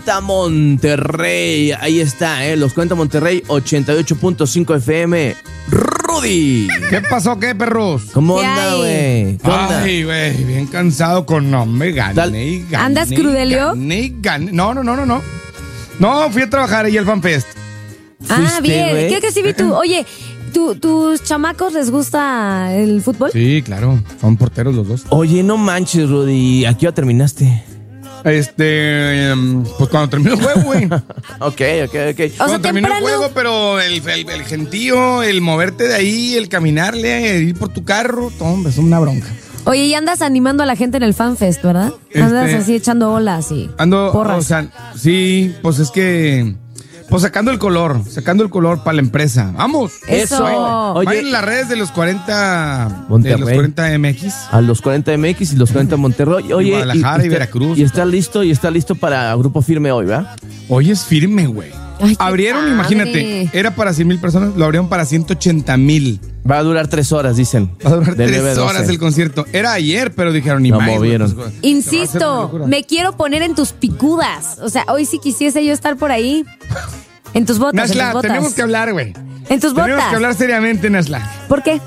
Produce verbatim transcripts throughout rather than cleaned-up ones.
Monterrey, ahí está, ¿eh? Los cuarenta Monterrey, ochenta y ocho punto cinco F M. Rudy. ¿Qué pasó, qué, perros? ¿Cómo ¿Qué anda, hay? güey? Ay, güey, bien cansado con no, me gané Tal- y gané. ¿Andas crudelio? Gané, gané. No, no, no, no, no. No, fui a trabajar ahí al FanFest. Ah, ¿Fuiste, bien. güey? Creo que sí vi tú. Oye, ¿tu- ¿tus chamacos les gusta el fútbol? Sí, claro, son porteros los dos. Oye, no manches, Rudy. ¿A qué hora terminaste? Este, em, pues cuando terminó el juego, güey. Ok, ok, ok. O sea, Cuando terminó el temprano. juego, pero el, el, el gentío, el moverte de ahí, el caminarle, el ir por tu carro, todo, hombre, es una bronca. Oye, y andas animando a la gente en el FanFest, ¿verdad? Andas Este- así echando olas y Ando, porras. o sea, sí, pues es que, pues sacando el color, sacando el color para la empresa. ¡Vamos! Eso. Oye, Vayan en las redes de los cuarenta, Monterrey. de los cuarenta M X. a los cuarenta M X y los cuarenta Monterrey. Oye, Guadalajara y está- Veracruz. Y está listo, y está listo para Grupo Firme hoy, ¿verdad? Hoy es firme, güey. Ay, qué Abrieron, padre. imagínate, era para cien mil personas, lo abrieron para ciento ochenta mil. Va a durar tres horas, dicen. Va a durar De nueve a tres doce. horas el concierto. Era ayer, pero dijeron, ni Lo más, güey, movieron. pues, va a ser una Insisto, locura. me quiero poner en tus picudas. O sea, hoy sí quisiese yo estar por ahí. En tus botas, en Nashla, tus botas. tenemos que hablar, güey. En tus Tenemos botas. que hablar seriamente, Nashla. ¿Por qué?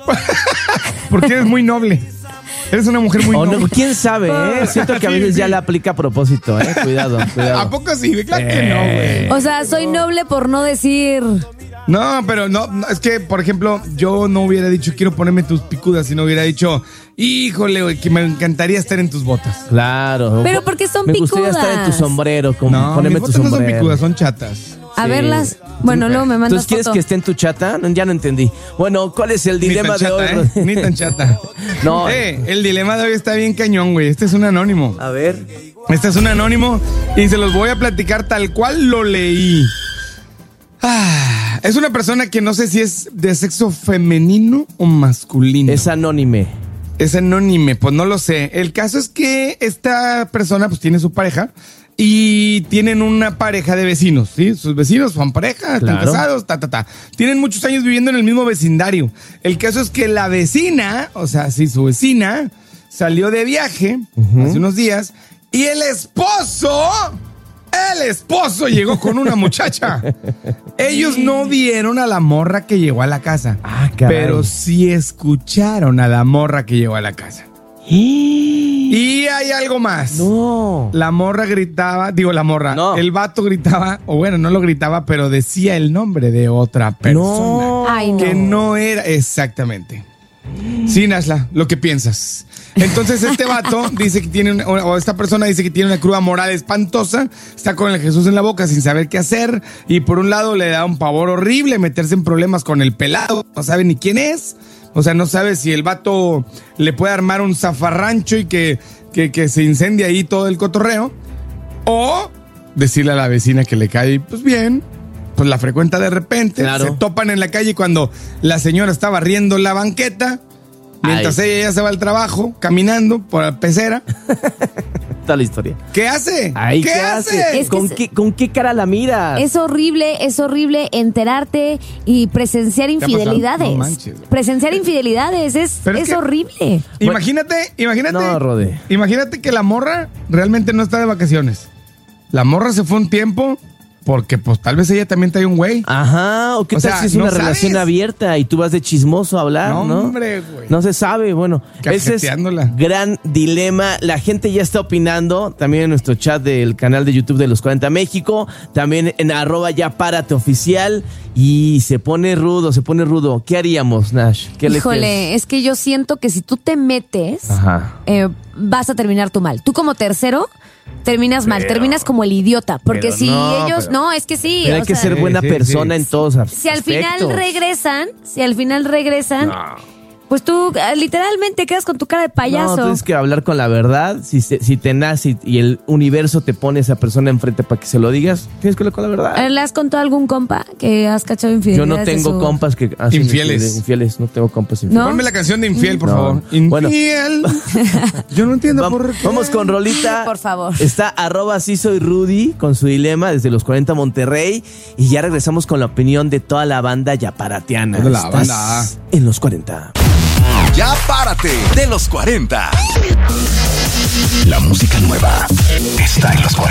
Porque eres muy noble. Eres una mujer muy O noble. no, quién sabe, ¿eh? Siento que a Sí, veces sí. ya le aplica a propósito, ¿eh? Cuidado, cuidado. ¿A poco sí? Claro que no, güey. O sea, soy noble por no decir. No, pero no, no, es que, por ejemplo, yo no hubiera dicho quiero ponerme tus picudas, sino hubiera dicho, híjole, güey, que me encantaría estar en tus botas. Claro. Pero porque son Me gustaría estar en tu picudas. sombrero, como No, ponerme mis tu botas no son sombrero. picudas, son chatas. A Sí. verlas. Bueno, luego me mandas Entonces, ¿quieres foto. que esté en tu chata? No, ya no entendí. Bueno, ¿cuál es el Ni dilema tan de chata, hoy? ¿eh? Ni tan chata. No. Eh, el dilema de hoy está bien cañón, güey. Este es un anónimo. A ver. Este es un anónimo y se los voy a platicar tal cual lo leí. Ah, es una persona que no sé si es de sexo femenino o masculino. Es anónime. Es anónime, pues no lo sé. El caso es que esta persona pues tiene su pareja y tienen una pareja de vecinos, ¿sí? Sus vecinos son pareja, están Claro. casados, ta, ta, ta. Tienen muchos años viviendo en el mismo vecindario. El caso es que la vecina, o sea, sí, su vecina, salió de viaje hace unos días y el esposo... El esposo llegó con una muchacha. Ellos no vieron a la morra que llegó a la casa. Ah, caray. Pero sí escucharon a la morra que llegó a la casa. Y hay algo más. No. La morra gritaba, digo la morra, No. el vato gritaba, o bueno, no lo gritaba, pero decía el nombre de otra persona. No. Ay, no. Que no era exactamente. Sí, Nashla, lo que piensas. Entonces este vato dice que tiene una, o esta persona dice que tiene una cruda moral espantosa, está con el Jesús en la boca sin saber qué hacer y por un lado le da un pavor horrible meterse en problemas con el pelado, no sabe ni quién es, o sea, no sabe si el vato le puede armar un zafarrancho y que, que, que se incendie ahí todo el cotorreo o decirle a la vecina que le cae pues bien. Pues la frecuenta de repente, Claro. se topan en la calle cuando la señora está barriendo la banqueta, mientras Ay. ella ya se va al trabajo, caminando por la pecera. Está la historia. ¿Qué hace? Ay, ¿Qué, ¿qué, hace? hace? Es que ¿Con, se- qué, ¿Con qué cara la miras? Es horrible, es horrible enterarte y presenciar ha pasado? infidelidades. No manches. Presenciar infidelidades es, Pero es es que- horrible. Imagínate, imagínate. No, Rode. Imagínate que la morra realmente no está de vacaciones. La morra se fue un tiempo porque pues tal vez ella también trae un güey. Ajá, o qué O tal sea, si es no una relación sabes. abierta y tú vas de chismoso a hablar, ¿no? No, hombre, güey. No se sabe, bueno. Ese es Cajeteándola. gran dilema. La gente ya está opinando, también en nuestro chat del canal de YouTube de Los cuarenta México, también en arroba ya párate oficial, y se pone rudo, se pone rudo. ¿Qué haríamos, Nash? ¿Qué le Híjole, crees? es que yo siento que si tú te metes, Ajá. eh, vas a terminar tú mal. Tú como tercero terminas mal, terminas como el idiota. Porque pero si no, ellos, pero- no, es que sí. Pero hay o que sea, ser buena Sí, sí, persona sí. en todos aspectos. Si al final regresan, si al final regresan, pues tú eh, literalmente quedas con tu cara de payaso. No, tienes que hablar con la verdad. Si, se- si te nace y, y el universo te pone a esa persona enfrente para que se lo digas, tienes que hablar con la verdad. Eh, ¿Le has contado a algún compa que has cachado Yo infidelidades? no tengo de su- compas que hacen Infieles. infieles. infieles. No tengo compas infieles. ¿No? Ponme la canción de Infiel, por No. favor. Bueno. Infiel. Yo no entiendo Vam- por qué. Vamos con Rolita. Por favor. Está arroba sí soy Rudy con su dilema desde los cuarenta Monterrey. Y ya regresamos con la opinión de toda la banda yaparatiana. Toda la Estás banda. en los cuarenta. Ya párate de los cuarenta. La música nueva está en los cuarenta.